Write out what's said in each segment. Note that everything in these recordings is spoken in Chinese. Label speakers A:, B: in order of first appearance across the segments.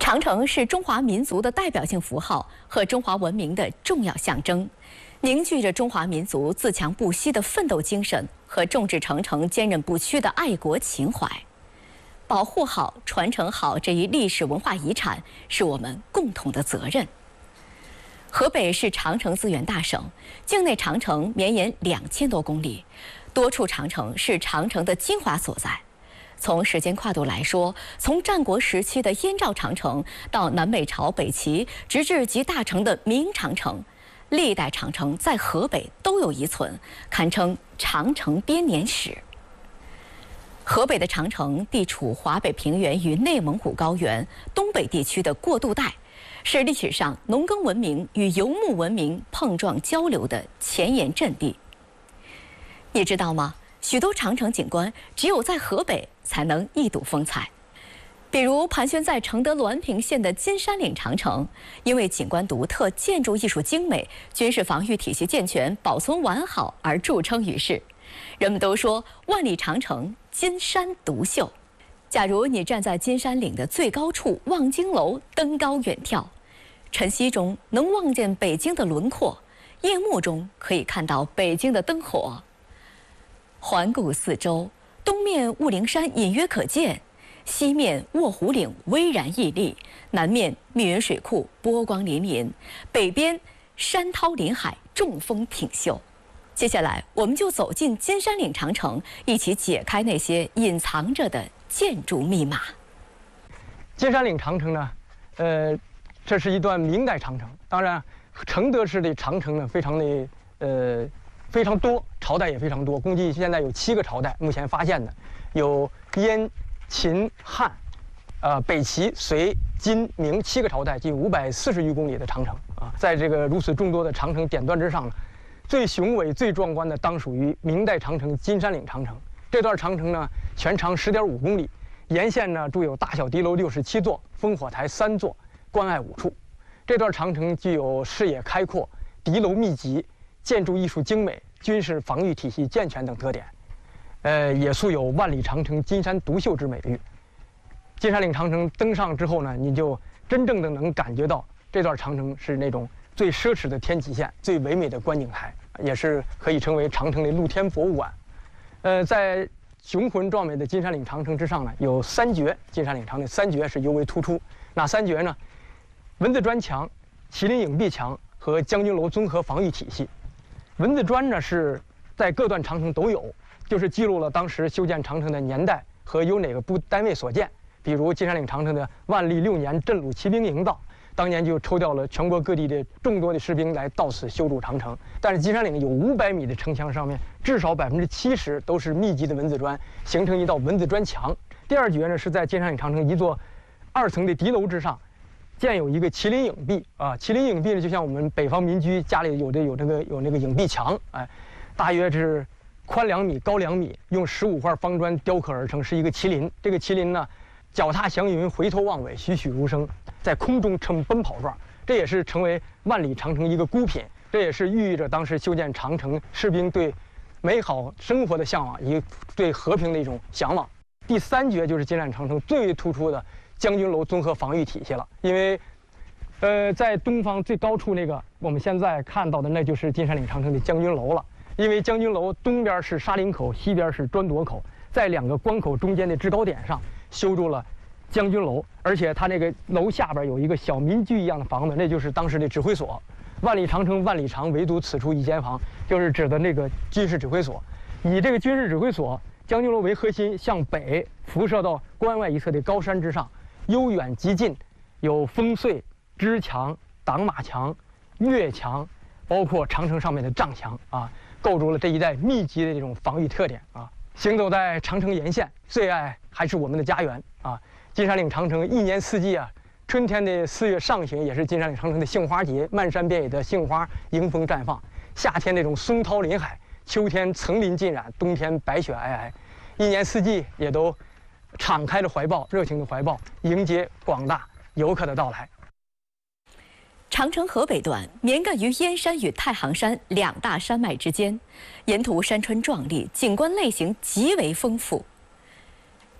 A: 长城是中华民族的代表性符号和中华文明的重要象征，凝聚着中华民族自强不息的奋斗精神和众志成城、坚韧不屈的爱国情怀。保护好、传承好这一历史文化遗产，是我们共同的责任。河北是长城资源大省，境内长城绵延2000多公里，多处长城是长城的精华所在。从时间跨度来说，从战国时期的燕赵长城到南北朝北齐，直至集大成的明长城，历代长城在河北都有遗存，堪称长城编年史。河北的长城地处华北平原与内蒙古高原东北地区的过渡带，是历史上农耕文明与游牧文明碰撞交流的前沿阵地。你知道吗？许多长城景观只有在河北才能一睹风采，比如盘旋在承德滦平县的金山岭长城，因为景观独特、建筑艺术精美、军事防御体系健全、保存完好而著称于世。人们都说万里长城金山独秀。假如你站在金山岭的最高处望京楼，登高远眺，晨曦中能望见北京的轮廓，夜幕中可以看到北京的灯火。环顾四周，东面雾灵山隐约可见，西面卧虎岭巍然屹立，南面密云水库波光粼粼，北边山涛林海，众峰挺秀。接下来，我们就走进金山岭长城，一起解开那些隐藏着的建筑密码。
B: 金山岭长城呢，这是一段明代长城。当然，承德市的长城呢，非常多，朝代也非常多，共计现在有7个朝代，目前发现的有燕、秦、汉，北齐、隋、金、明7个朝代，近540余公里的长城啊。在这个如此众多的长城点段之上呢，最雄伟、最壮观的当属于明代长城金山岭长城。这段长城呢，全长10.5公里，沿线呢筑有大小敌楼67座，烽火台3座，关隘5处。这段长城具有视野开阔、敌楼密集、建筑艺术精美、军事防御体系健全等特点，也素有万里长城金山独秀之美誉。金山岭长城登上之后呢，你就真正的能感觉到这段长城是那种最奢侈的天际线、最唯美的观景台，也是可以称为长城的露天博物馆。在雄浑壮美的金山岭长城之上呢，有3绝，金山岭长城的3绝是尤为突出。哪3绝呢？蚊子砖墙、麒麟影壁墙和将军楼综合防御体系。蚊子砖呢是在各段长城都有，就是记录了当时修建长城的年代和由哪个部单位所建。比如金山岭长城的万历6年镇鲁骑兵营造，当年就抽调了全国各地的众多的士兵来到此修筑长城。但是金山岭有500米的城墙上面，至少70%都是密集的蚊子砖，形成一道蚊子砖墙。第2绝呢是在金山岭长城一座2层的敌楼之上，建有一个麒麟影壁啊。麒麟影壁呢，就像我们北方民居家里有那个影壁墙，大约是宽2米、高2米，用15块方砖雕刻而成，是一个麒麟。这个麒麟呢，脚踏祥云，回头望尾，栩栩如生，在空中呈奔跑状，这也是成为万里长城一个孤品。这也是寓意着当时修建长城士兵对美好生活的向往，以及对和平的一种向往。第3绝就是金山长城最为突出的将军楼综合防御体系了。因为在东方最高处那个我们现在看到的，那就是金山岭长城的将军楼了。因为将军楼东边是沙林口，西边是砖垛口，在2个关口中间的制高点上修筑了将军楼，而且它那个楼下边有一个小民居一样的房子，那就是当时的指挥所。万里长城万里长，唯独此处一间房，就是指的那个军事指挥所。以这个军事指挥所将军楼为核心，向北辐射到关外一侧的高山之上，由远及近，有烽燧、支墙、挡马墙、越墙，包括长城上面的障墙啊，构筑了这一带密集的这种防御特点啊。行走在长城沿线，最爱还是我们的家园啊。金山岭长城一年四季啊，春天的4月上旬也是金山岭长城的杏花节，漫山遍野的杏花迎风绽放；夏天那种松涛林海，秋天层林尽染，冬天白雪皑皑，一年四季也都敞开了怀抱，热情的怀抱，迎接广大游客的到来。
A: 长城河北段绵亘于燕山与太行山2大山脉之间，沿途山川壮丽，景观类型极为丰富。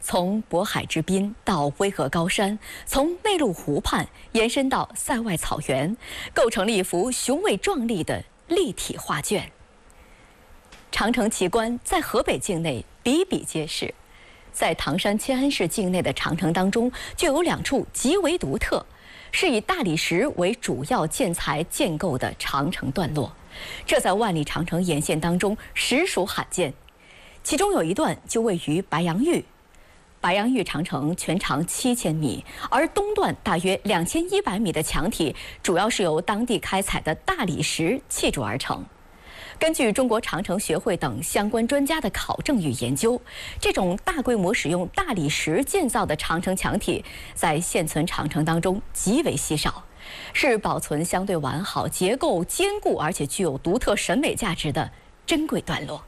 A: 从渤海之滨到巍峨高山，从内陆湖畔延伸到塞外草原，构成了一幅雄伟壮丽的立体画卷。长城奇观在河北境内比比皆是，在唐山迁安市境内的长城当中，就有2处极为独特，是以大理石为主要建材建构的长城段落，这在万里长城沿线当中实属罕见。其中有一段就位于白洋峪。白洋峪长城全长7000米，而东段大约2100米的墙体，主要是由当地开采的大理石砌筑而成。根据中国长城学会等相关专家的考证与研究，这种大规模使用大理石建造的长城墙体，在现存长城当中极为稀少，是保存相对完好、结构坚固而且具有独特审美价值的珍贵段落。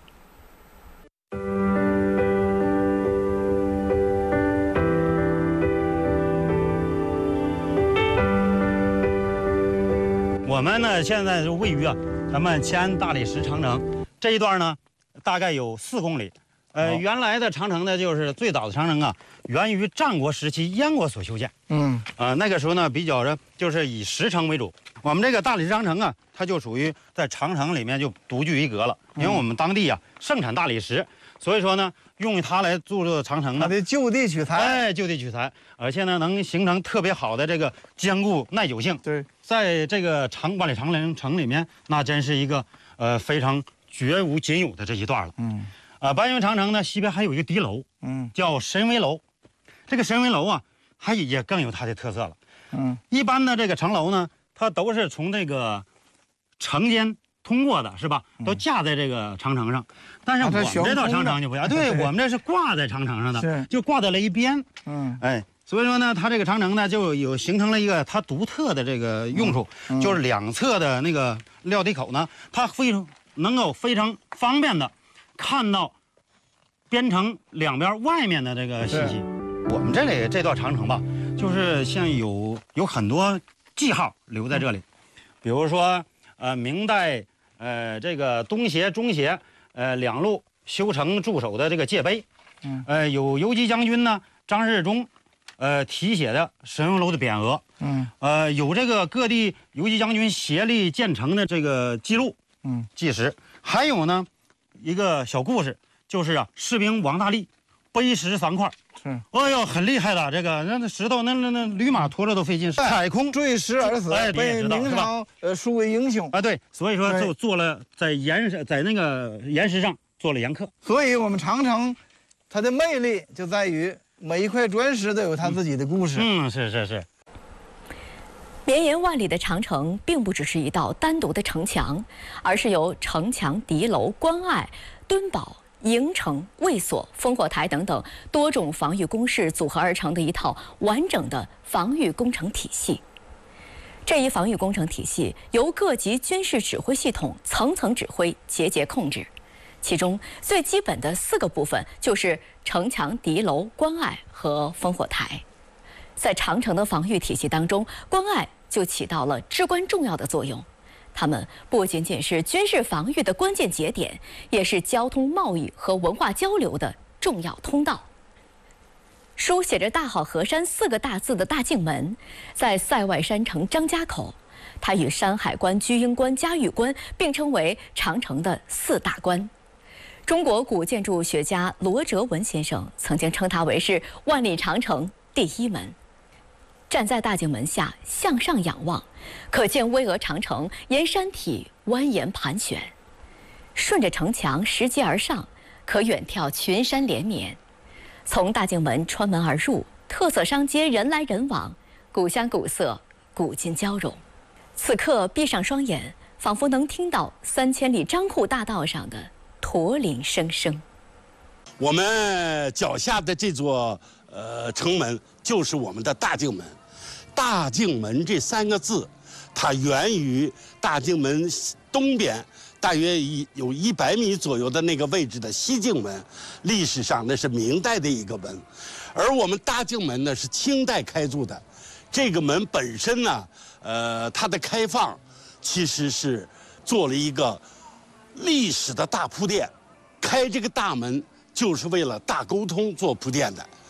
C: 我们呢，现在是位于咱们迁安大理石长城这一段呢，大概有4公里。原来的长城呢，就是最早的长城源于战国时期燕国所修建。那个时候呢，比较着就是以石城为主。我们这个大理石长城它就属于在长城里面就独具一格了，因为我们当地盛产大理石，所以说呢，用它来筑这个长城呢，
D: 它得就地取材，
C: 就地取材，而且呢，能形成特别好的这个坚固耐久性。
D: 对，
C: 在这个万里长城里面，那真是一个非常绝无仅有的这一段了。白洋峪长城呢，西边还有一个敌楼，叫神威楼。这个神威楼还也更有它的特色了。一般的这个城楼呢，它都是从这个城间通过的，是吧？都架在这个长城上。但是我们这道长城就不一样，对我们这是挂在长城上的，就挂在了一边。所以说呢，它这个长城呢，就有形成了一个它独特的这个用处，就是2侧的那个料堤口呢，它能够非常方便的看到边城两边外面的这个信息。我们这段长城吧，就是像有很多记号留在这里，比如说明代这个东协、中协2路修城驻守的这个界碑，有游击将军呢张日忠题写的神威楼的匾额，有这个各地游击将军协力建成的这个记录，纪实，还有呢一个小故事，就是士兵王大力背石3块，哎呦很厉害的，这个那石头那驴马驮着都费劲，踩空
D: 坠石而死，被明朝树为英雄
C: 对，所以说就做了在那个岩石上做了岩刻，
D: 所以我们长城它的魅力就在于每一块砖石都有它自己的故事。
C: 是。
A: 绵延万里的长城并不只是一道单独的城墙，而是由城墙、敌楼、关隘、墩堡、营城、卫所、烽火台等等多种防御工事组合而成的一套完整的防御工程体系。这一防御工程体系由各级军事指挥系统层层指挥、节节控制。其中最基本的4个部分就是城墙、敌楼、关隘和烽火台。在长城的防御体系当中，关隘就起到了至关重要的作用。它们不仅仅是军事防御的关键节点，也是交通、贸易和文化交流的重要通道。书写着“大好河山”4个大字的大镜门，在塞外山城张家口，它与山海关、居英关、嘉峪关并称为长城的4大关。中国古建筑学家罗哲文先生曾经称它为是万里长城第1门。站在大镜门下向上仰望，可见巍峨长城沿山体蜿蜒盘旋，顺着城墙拾级而上，可远眺群山连绵。从大镜门穿门而入，特色商街人来人往，古香古色，古今交融。此刻闭上双眼，仿佛能听到3000里张户大道上的驼铃声声。
E: 我们脚下的这座城门就是我们的大镜门。大镜门这3个字，它源于大镜门东边大约有100米左右的那个位置的西镜门，历史上那是明代的一个门，而我们大镜门呢是清代开筑的。这个门本身呢，它的开放其实是做了一个历史的大铺垫，开这个大门就是为了大沟通做铺垫的。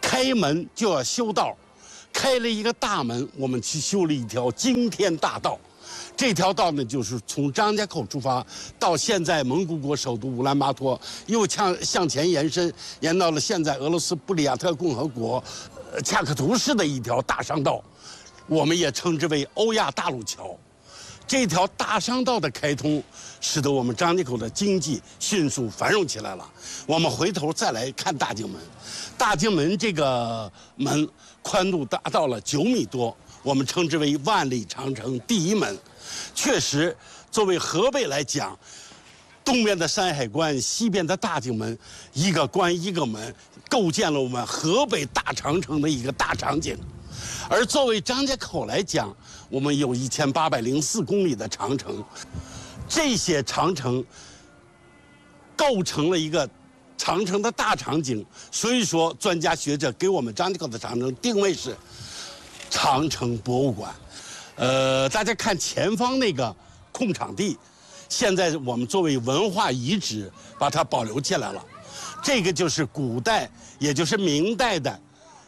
E: 开门就要修道，开了一个大门，我们去修了一条惊天大道。这条道呢，就是从张家口出发，到现在蒙古国首都乌兰巴托，又向前延伸，延到了现在俄罗斯布里亚特共和国恰克图市的一条大商道，我们也称之为欧亚大陆桥。这条大商道的开通，使得我们张家口的经济迅速繁荣起来了。我们回头再来看大经门，大经门这个门宽度达到了9米多，我们称之为万里长城第一门。确实，作为河北来讲，东边的山海关，西边的大经门，一个关一个门，构建了我们河北大长城的一个大场景。而作为张家口来讲，我们有1804公里的长城，这些长城构成了一个长城的大场景。所以说，专家学者给我们张家口的长城定位是长城博物馆。大家看前方那个空场地，现在我们作为文化遗址把它保留起来了。这个就是古代，也就是明代的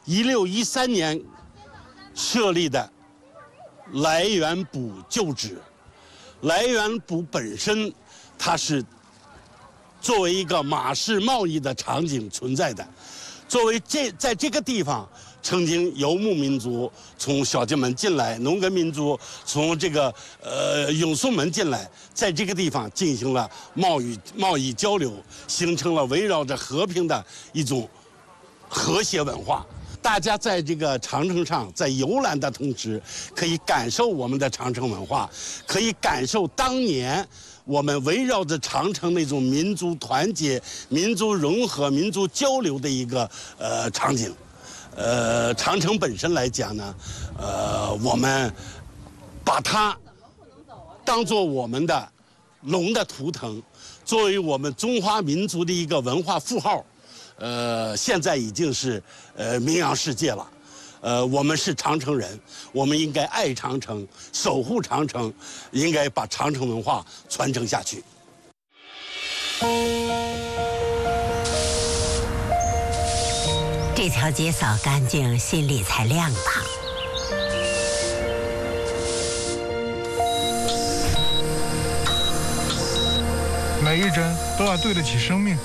E: 1613年设立的来源堡旧址。来源堡本身，它是作为一个马市贸易的场景存在的。作为在这个地方，曾经游牧民族从小金门进来，农耕民族从这个永松门进来，在这个地方进行了贸易交流，形成了围绕着和平的一种和谐文化。大家在这个长城上，在游览的同时，可以感受我们的长城文化，可以感受当年我们围绕着长城那种民族团结、民族融合、民族交流的一个场景。长城本身来讲呢，我们把它当作我们的龙的图腾，作为我们中华民族的一个文化符号。现在已经是名扬世界了。我们是长城人，我们应该爱长城，守护长城，应该把长城文化传承下去。
F: 这条街扫干净，心里才亮堂。
G: 每一针都要对得起生命。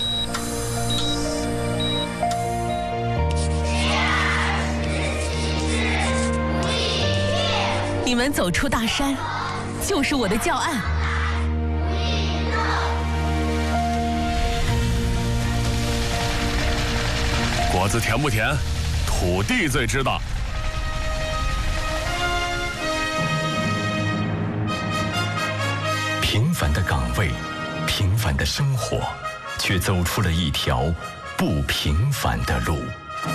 A: 你们走出大山，就是我的教案。
H: 果子甜不甜，土地最知道。
I: 平凡的岗位，平凡的生活，却走出了一条不平凡的路。